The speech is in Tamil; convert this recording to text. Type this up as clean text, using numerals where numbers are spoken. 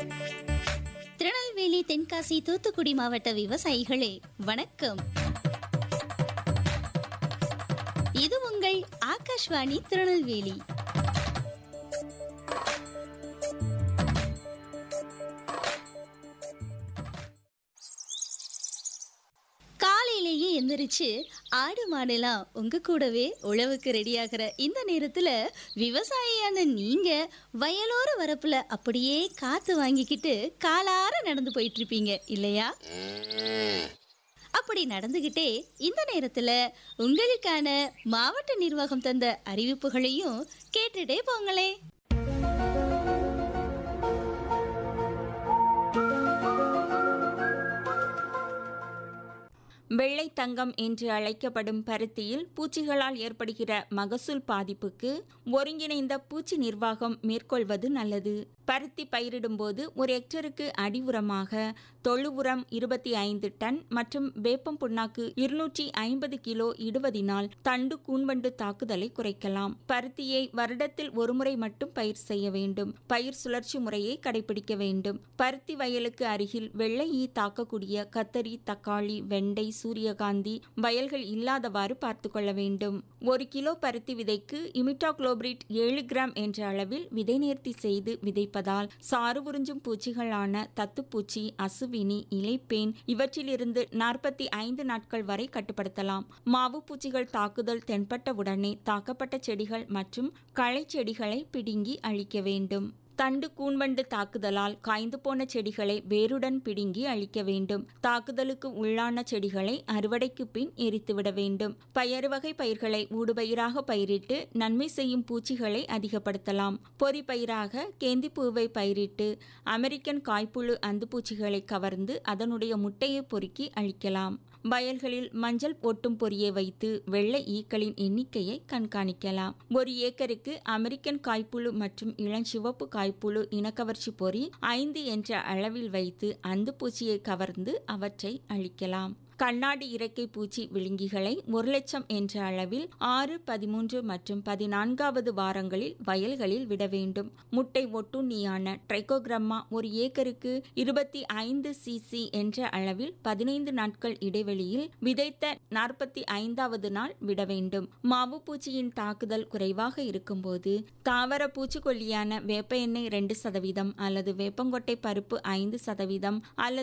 திருநெல்வேலி, தென்காசி, தூத்துக்குடி மாவட்ட விவசாயிகளே வணக்கம். இது உங்கள் ஆகாஷ்வாணி திருநெல்வேலி. காலையிலேயே எந்திரிச்சு ஆடு மாடெல்லாம் உங்க கூடவே உழவுக்கு ரெடியாகிற இந்த நேரத்துல விவசாயியான நீங்க வயலோர வரப்புல அப்படியே காத்து வாங்கிக்கிட்டு காலார நடந்து போயிட்டு இருப்பீங்க இல்லையா? அப்படி நடந்துகிட்டே இந்த நேரத்துல உங்களுக்கான மாவட்ட நிர்வாகம் தந்த அறிவிப்புகளையும் கேட்டுட்டே போங்களே. வெள்ளை தங்கம் என்று அழைக்கப்படும் பருத்தியில் பூச்சிகளால் ஏற்படுகிற மகசூல் பாதிப்புக்கு ஒருங்கிணைந்த பூச்சி நிர்வாகம் மேற்கொள்வது நல்லது. பருத்தி பயிரிடும்போது ஒரு ஹெக்டருக்கு அடி உரமாக தொழு உரம் 25 டன் மற்றும் வேப்பம் புண்ணாக்கு 250 கிலோ இடுவதினால் தண்டு கூன்வண்டு தாக்குதலை குறைக்கலாம். பருத்தியை வருடத்தில் ஒருமுறை மட்டும் பயிர் செய்ய வேண்டும். பயிர் சுழற்சி முறையை கடைபிடிக்க வேண்டும். பருத்தி வயலுக்கு அருகில் வெள்ளை ஈ தாக்கக்கூடிய கத்தரி, தக்காளி, வெண்டை, சூரியகாந்தி வயல்கள் இல்லாதவாறு பார்த்து கொள்ள வேண்டும். 1 கிலோ பருத்தி விதைக்கு இமிடாகுளோபிரிட் 7 கிராம் என்ற அளவில் விதை நேர்த்தி செய்து விதைப்பதால் சாறு உறிஞ்சும் பூச்சிகளான தத்துப்பூச்சி, அசுவினி, இலைப்பேன் இவற்றிலிருந்து 45 நாட்கள் வரை கட்டுப்படுத்தலாம். மாவு பூச்சிகள் தாக்குதல் தென்பட்டவுடனே தாக்கப்பட்ட செடிகள் மற்றும் களை செடிகளை பிடுங்கி அழிக்க வேண்டும். தண்டு கூன்வண்டு தாக்குதலால் காய்ந்து போன செடிகளை வேருடன் பிடுங்கி அழிக்க வேண்டும். தாக்குதலுக்கு உள்ளான செடிகளை அறுவடைக்கு பின் எரித்துவிட வேண்டும். பயறு வகை பயிர்களை ஊடுபயிராக பயிரிட்டு நன்மை செய்யும் பூச்சிகளை அதிகப்படுத்தலாம். பொறி பயிராக கேந்திப்பூவை பயிரிட்டு அமெரிக்கன் காய்ப்புழு அந்துப்பூச்சிகளை கவர்ந்து அதனுடைய முட்டையை பொறுக்கி அழிக்கலாம். வயல்களில் மஞ்சள் ஒட்டும் பொறியை வைத்து வெள்ளை ஈக்களின் எண்ணிக்கையை கண்காணிக்கலாம். 1 ஏக்கருக்கு அமெரிக்கன் காய்ப்புழு மற்றும் இளஞ்சிவப்பு காய்ப்புழு இனக்கவர்ச்சி பொறி 5 என்ற அளவில் வைத்து அந்துப்பூச்சியை கவர்ந்து அவற்றை அழிக்கலாம். கண்ணாடி இறக்கை பூச்சி விழுங்கிகளை 1,00,000 என்ற அளவில் 6, 13 மற்றும் 14வது வாரங்களில் வயல்களில் விட வேண்டும். முட்டை ஒட்டுண்ணியான ட்ரைகோகிராமா 1 ஏக்கருக்கு 25 cc என்ற அளவில் 15 நாட்கள் இடைவெளியில் விதைத்த 45வது நாள் விட வேண்டும். மாவு பூச்சியின் தாக்குதல் குறைவாக இருக்கும்போது தாவர பூச்சிக்கொல்லியான வேப்ப எண்ணெய் 2% அல்லது வேப்பங்கொட்டை பருப்பு 5% அல்லது